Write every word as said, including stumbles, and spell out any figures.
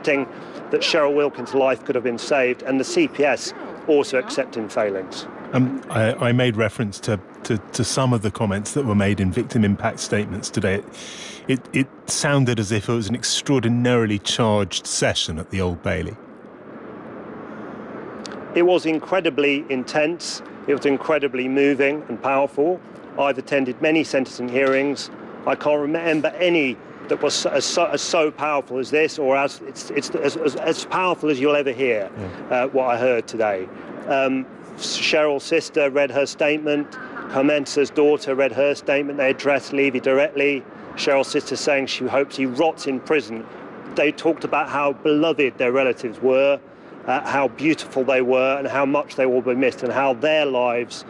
accepting that Cheryl Wilkins' life could have been saved, and the C P S also accepting failings. Um, I, I made reference to, to, to some of the comments that were made in victim impact statements today. It, it sounded as if it was an extraordinarily charged session at the Old Bailey. It was incredibly intense. It was incredibly moving and powerful. I've attended many sentencing hearings. I can't remember any that was as so, as so powerful as this, or as it's, it's as, as, as powerful as you'll ever hear. Yeah. uh, what I heard today. Um, Cheryl's sister read her statement. Carmenza's daughter read her statement. They addressed Levy directly. Cheryl's sister saying she hopes he rots in prison. They talked about how beloved their relatives were, uh, how beautiful they were, and how much they will be missed, and how their lives